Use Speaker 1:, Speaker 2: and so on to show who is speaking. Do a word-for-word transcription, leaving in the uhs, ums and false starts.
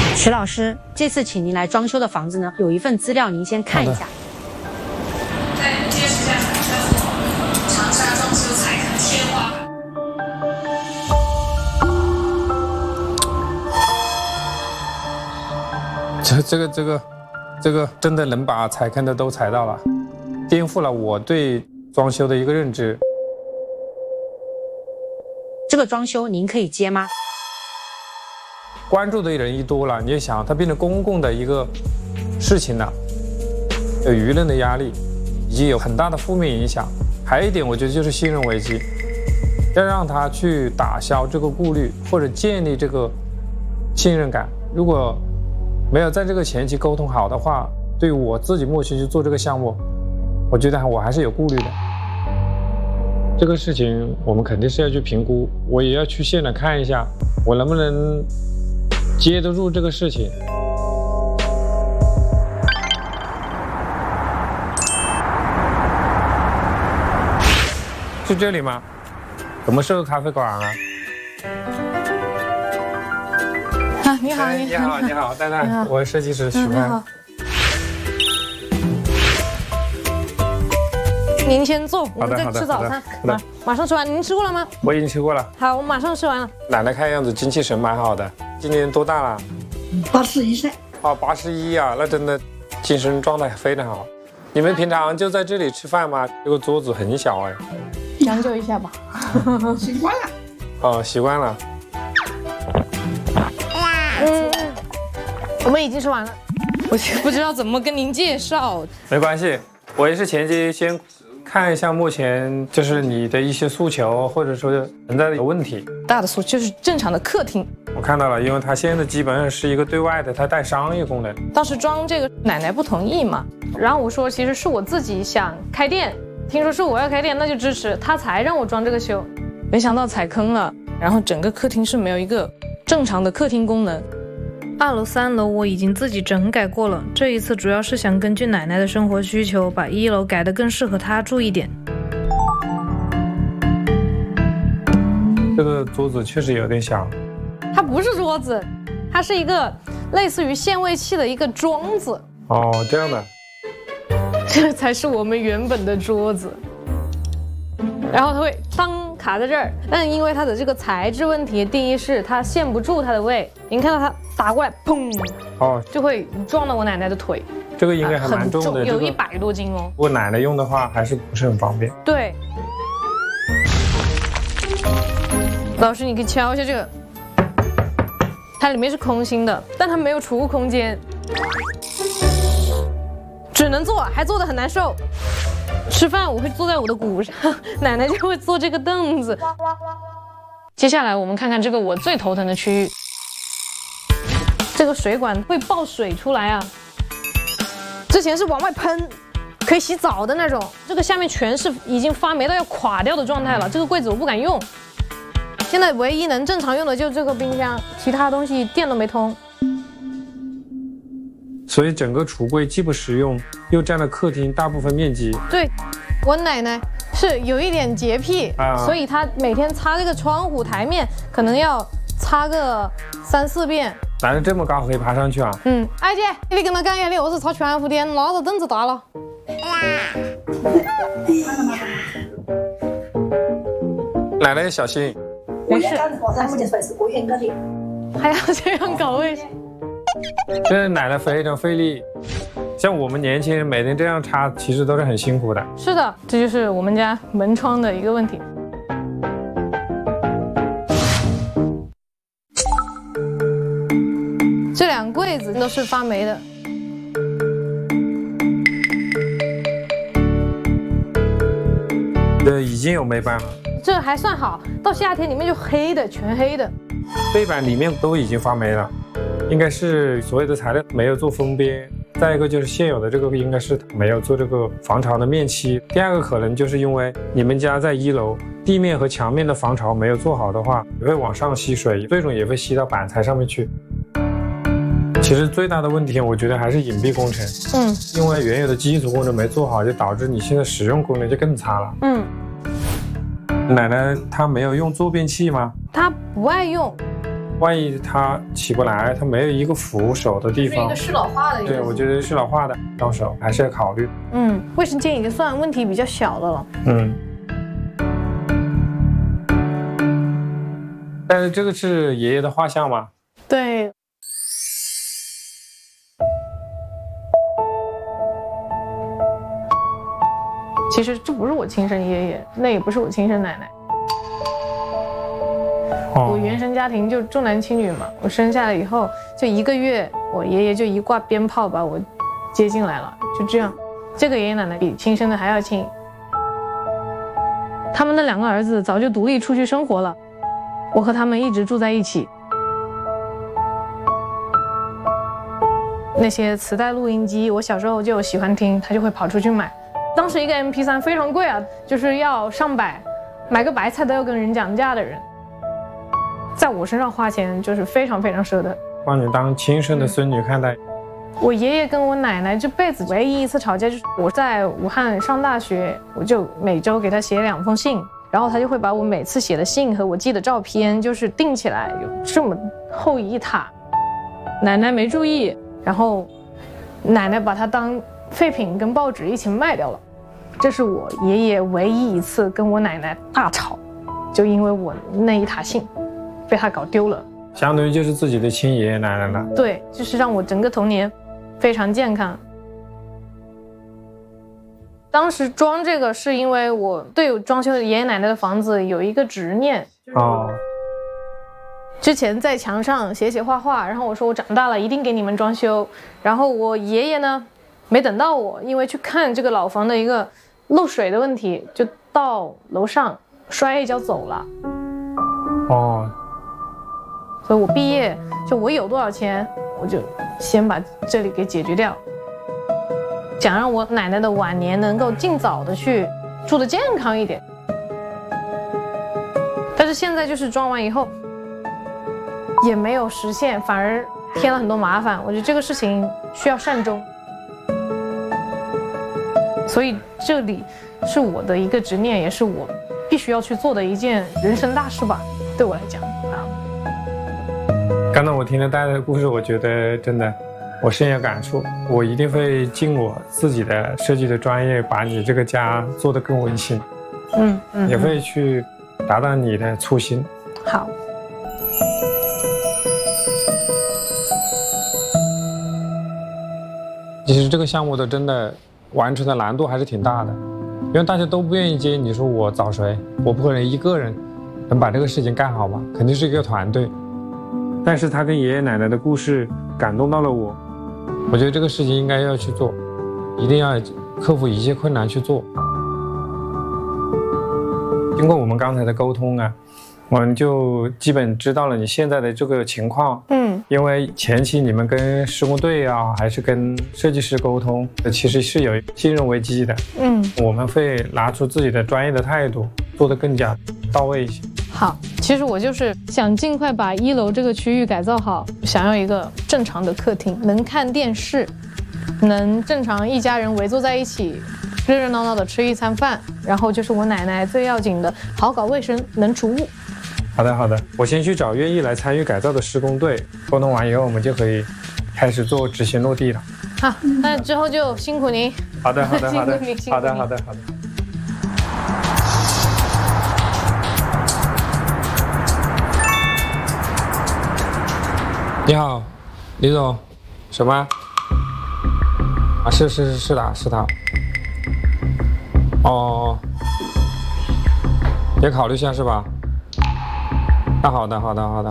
Speaker 1: 徐老师，这次请您来装修的房子呢，有一份资料，您先看一下。
Speaker 2: 在揭示下来的长沙装修彩坑天花板。
Speaker 3: 这这个这个这个真的能把踩坑的都踩到了，颠覆了我对装修的一个认知。
Speaker 1: 这个装修您可以接吗？
Speaker 3: 关注的人一多了，你就想它变成公共的一个事情了，有舆论的压力，以及有很大的负面影响。还有一点，我觉得就是信任危机，要让他去打消这个顾虑，或者建立这个信任感。如果没有在这个前期沟通好的话，对于我自己目前去做这个项目，我觉得我还是有顾虑的。这个事情我们肯定是要去评估，我也要去现场看一下，我能不能接得住这个事情。是这里吗？怎么是个咖啡馆啊？
Speaker 4: 啊，你好，
Speaker 3: 你好，你好，蛋蛋，我是设计师许帆。
Speaker 4: 您先坐，我们在吃早餐，马马上吃完。您吃过了吗？
Speaker 3: 我已经吃过了。
Speaker 4: 好，我马上吃完了。
Speaker 3: 奶奶看样子精气神蛮好的，今年多大了？
Speaker 5: 八十一岁。
Speaker 3: 哦，八十一啊，那真的精神状态非常好。你们平常就在这里吃饭吗？这个桌子很小哎。
Speaker 4: 将就一下吧。
Speaker 5: 习惯了。
Speaker 3: 哦，习惯了。
Speaker 4: 嗯，我们已经吃完了。我不知道怎么跟您介绍。
Speaker 3: 没关系，我也是前期先看一下目前就是你的一些诉求，或者说存在的有问题。
Speaker 4: 大的诉求就是正常的客厅。
Speaker 3: 我看到了，因为它现在基本上是一个对外的，它带商业功能。
Speaker 4: 当时装这个奶奶不同意嘛，然后我说其实是我自己想开店，听说是我要开店，那就支持，他才让我装这个修。没想到踩坑了，然后整个客厅是没有一个正常的客厅功能。
Speaker 6: 二楼、三楼我已经自己整改过了，这一次主要是想根据奶奶的生活需求，把一楼改得更适合她住一点。
Speaker 3: 这个桌子确实有点小。
Speaker 4: 它不是桌子，它是一个类似于限位器的一个桩子。
Speaker 3: 哦，这样的。
Speaker 4: 这才是我们原本的桌子。然后它会当卡在这儿，但因为它的这个材质问题，第一是它限不住它的位，您看到它打过来，砰，
Speaker 3: 哦，
Speaker 4: 就会撞到我奶奶的腿。
Speaker 3: 这个应该还蛮重的，
Speaker 4: 很重，有一百多斤哦。
Speaker 3: 如果奶奶用的话，还是不是很方便。
Speaker 4: 对。老师，你可以敲一下这个，它里面是空心的，但它没有储物空间，只能坐，还坐得很难受。吃饭我会坐在我的鼓上，奶奶就会坐这个凳子。接下来我们看看这个我最头疼的区域，这个水管会爆水出来啊！之前是往外喷，可以洗澡的那种，这个下面全是已经发霉到要垮掉的状态了。这个柜子我不敢用，现在唯一能正常用的就是这个冰箱，其他东西电都没通。
Speaker 3: 所以整个橱柜既不实用，又占了客厅大部分面积。
Speaker 4: 对，我奶奶是有一点洁癖，啊、所以她每天擦这个窗户台面，可能要擦个三四遍。
Speaker 3: 男人这么高可以爬上去啊？
Speaker 4: 嗯，阿姐，你跟他讲呀，你儿子擦全屋顶，拿着凳子打了。
Speaker 3: 奶奶小心。
Speaker 4: 没事。还要这样搞卫生。
Speaker 3: 这奶奶非常费力，像我们年轻人每天这样擦，其实都是很辛苦的。
Speaker 4: 是的，这就是我们家门窗的一个问题。这两个柜子都是发霉的。
Speaker 3: 这已经有霉斑了。
Speaker 4: 这还算好，到夏天里面就黑的，全黑的。
Speaker 3: 背板里面都已经发霉了。应该是所有的材料没有做封边，再一个就是现有的这个应该是没有做这个防潮的面漆。第二个可能就是因为你们家在一楼，地面和墙面的防潮没有做好的话，也会往上吸水，最终也会吸到板材上面去。其实最大的问题，我觉得还是隐蔽工程。嗯，因为原有的基础工程没做好，就导致你现在使用功能就更差了。嗯，奶奶她没有用坐便器吗？
Speaker 4: 她不爱用。
Speaker 3: 万一他起不来，他没有一个扶手的地方，
Speaker 4: 是一个适老化的一个。
Speaker 3: 对，我觉得适老化的到手还是要考虑。
Speaker 4: 嗯，卫生间已经算问题比较小的了。
Speaker 3: 嗯。但是这个是爷爷的画像吗？
Speaker 4: 对。其实这不是我亲生爷爷，那也不是我亲生奶奶。
Speaker 3: 哦、
Speaker 4: 我原生家庭就重男轻女嘛，我生下来以后就一个月，我爷爷就一挂鞭炮把我接进来了，就这样。这个爷爷奶奶比亲生的还要亲。他们的两个儿子早就独立出去生活了，我和他们一直住在一起。那些磁带录音机，我小时候就喜欢听，他就会跑出去买。当时一个 M P 三 非常贵啊，就是要上百，买个白菜都要跟人讲价的人，在我身上花钱就是非常非常舍得，
Speaker 3: 把你当亲生的孙女看待。
Speaker 4: 我爷爷跟我奶奶这辈子唯一一次吵架，就是我在武汉上大学，我就每周给他写两封信，然后他就会把我每次写的信和我寄的照片就是订起来，有这么厚一沓。奶奶没注意，然后奶奶把它当废品跟报纸一起卖掉了。这是我爷爷唯一一次跟我奶奶大吵，就因为我那一沓信被他搞丢了，
Speaker 3: 相当于就是自己的亲爷爷奶奶了。
Speaker 4: 对，就是让我整个童年非常健康。当时装这个是因为我对装修爷爷奶奶的房子有一个执念。
Speaker 3: 哦。
Speaker 4: 之前在墙上写写画画，然后我说我长大了一定给你们装修。然后我爷爷呢，没等到我，因为去看这个老房的一个漏水的问题，就到楼上摔一跤走了。
Speaker 3: 哦。
Speaker 4: 所以我毕业就我有多少钱，我就先把这里给解决掉，想让我奶奶的晚年能够尽早的去住得健康一点。但是现在就是装完以后也没有实现，反而添了很多麻烦。我觉得这个事情需要善终，所以这里是我的一个执念，也是我必须要去做的一件人生大事吧，对我来讲啊。
Speaker 3: 刚才我听了大家的故事，我觉得真的我深有感触，我一定会尽我自己的设计的专业，把你这个家做得更温馨。
Speaker 4: 嗯嗯，
Speaker 3: 也会去达到你的初心。
Speaker 4: 好。
Speaker 3: 其实这个项目的真的完成的难度还是挺大的，因为大家都不愿意接。你说我找谁？我不可能一个人能把这个事情干好吧？肯定是一个团队。但是他跟爷爷奶奶的故事感动到了我，我觉得这个事情应该要去做，一定要克服一切困难去做。经过我们刚才的沟通啊，我们就基本知道了你现在的这个情况。嗯，因为前期你们跟施工队啊，还是跟设计师沟通，其实是有信任危机的。嗯，我们会拿出自己的专业的态度，做得更加到位一些。
Speaker 4: 好，其实我就是想尽快把一楼这个区域改造好，想要一个正常的客厅，能看电视，能正常一家人围坐在一起，热热闹闹的吃一餐饭，然后就是我奶奶最要紧的，好搞卫生，能除雾。
Speaker 3: 好的好的，我先去找愿意来参与改造的施工队，沟通完以后，我们就可以开始做执行落地了。
Speaker 4: 好，那之后就辛苦您。
Speaker 3: 好的好的好的，
Speaker 4: 辛苦您辛苦您
Speaker 3: 好的好的好的。你好，李总，什么？啊，是是是是的，是他。哦，也考虑一下是吧？那好的好的好的。